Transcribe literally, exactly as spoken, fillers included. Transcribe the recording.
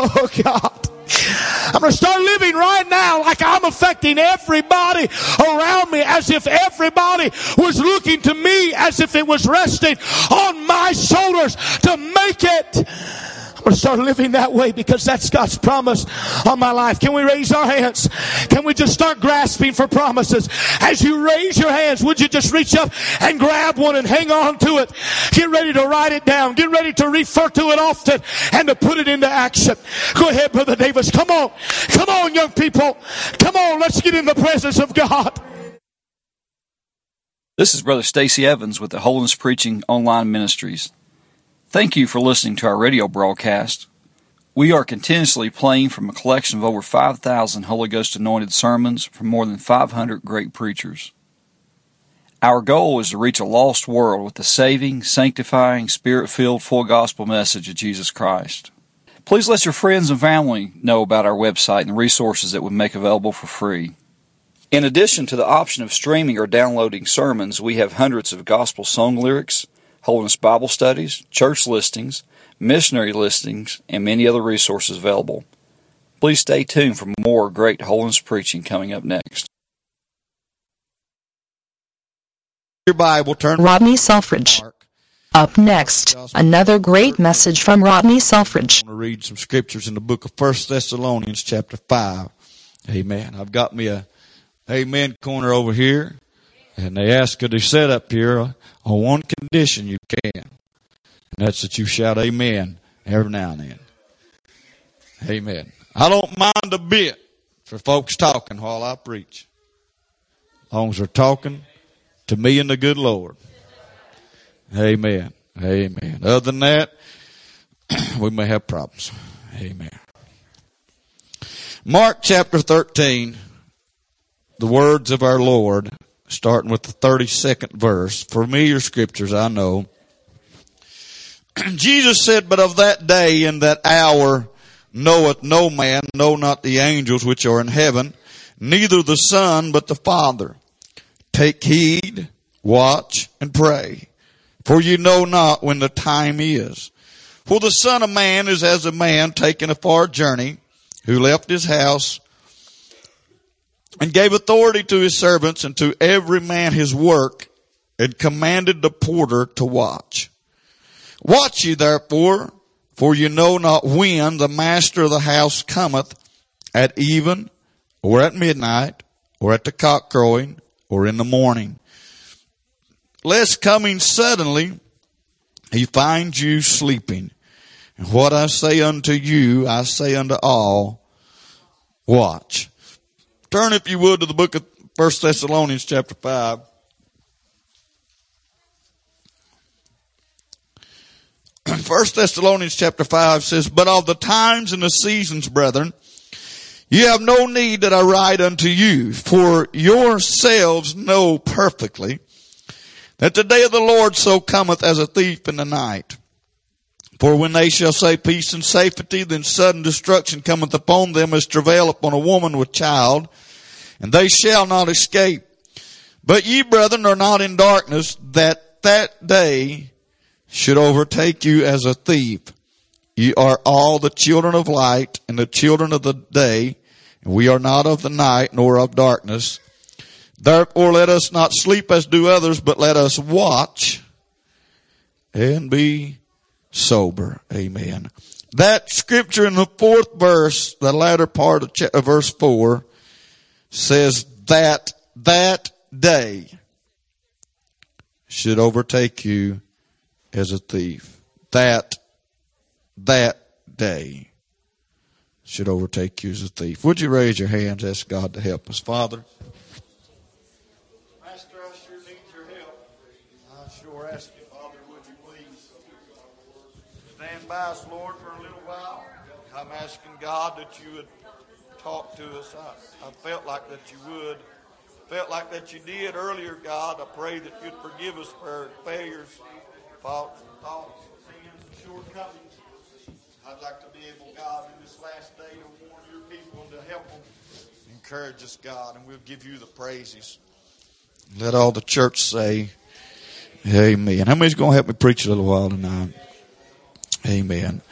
Oh, God. I'm going to start living right now like I'm affecting everybody around me, as if everybody was looking to me, as if it was resting on my shoulders to make it. I'm going to start living that way because that's God's promise on my life. Can we raise our hands? Can we just start grasping for promises? As you raise your hands, would you just reach up and grab one and hang on to it? Get ready to write it down. Get ready to refer to it often and to put it into action. Go ahead, Brother Davis. Come on. Come on, young people. Come on, let's get in the presence of God. This is Brother Stacy Evans with the Holiness Preaching Online Ministries. Thank you for listening to our radio broadcast. We are continuously playing from a collection of over five thousand Holy Ghost anointed sermons from more than five hundred great preachers. Our goal is to reach a lost world with the saving, sanctifying, Spirit-filled, full gospel message of Jesus Christ. Please let your friends and family know about our website and the resources that we make available for free. In addition to the option of streaming or downloading sermons, we have hundreds of gospel song lyrics, Holiness Bible studies, church listings, missionary listings, and many other resources available. Please stay tuned for more great holiness preaching coming up next. Your Bible, turn Rodney Selfridge. Up next, another great message from Rodney Selfridge. I'm going to read some scriptures in the book of First Thessalonians chapter five. Amen. I've got me a amen corner over here. And they ask you to sit up here on one condition you can. And that's that you shout amen every now and then. Amen. I don't mind a bit for folks talking while I preach. As long as they're talking to me and the good Lord. Amen. Amen. Other than that, we may have problems. Amen. Mark chapter thirteen, the words of our Lord, starting with the thirty-second verse. Familiar scriptures, I know. Jesus said, but of that day and that hour knoweth no man, no not the angels which are in heaven, neither the Son, but the Father. Take heed, watch, and pray. For you know not when the time is. For the Son of Man is as a man taking a far journey, who left his house, and gave authority to his servants and to every man his work, and commanded the porter to watch. Watch ye therefore, for you know not when the master of the house cometh, at even, or at midnight, or at the cock crowing, or in the morning. Lest coming suddenly, he find you sleeping. And what I say unto you, I say unto all, watch. Turn, if you would, to the book of First Thessalonians chapter five. First Thessalonians chapter five says, but of the times and the seasons, brethren, you have no need that I write unto you, for yourselves know perfectly that the day of the Lord so cometh as a thief in the night. For when they shall say peace and safety, then sudden destruction cometh upon them as travail upon a woman with child, and they shall not escape. But ye, brethren, are not in darkness, that that day should overtake you as a thief. Ye are all the children of light and the children of the day, and we are not of the night nor of darkness. Therefore let us not sleep as do others, but let us watch and be sober. Amen. That scripture in the fourth verse, the latter part of, of verse four, says that that day should overtake you as a thief. That, that day should overtake you as a thief. Would you raise your hands, ask God to help us? Father, Master, I sure need your help. I sure ask you, Father, would you please stand by us, Lord, for a little while. I'm asking God that you would talk to us. I, I felt like that you would. Felt like that you did earlier, God. I pray that you'd forgive us for our failures, faults, and thoughts, sins, and shortcomings. I'd like to be able, God, in this last day to warn your people and to help them. Encourage us, God, and we'll give you the praises. Let all the church say, amen. How many's going to help me preach a little while tonight? Amen.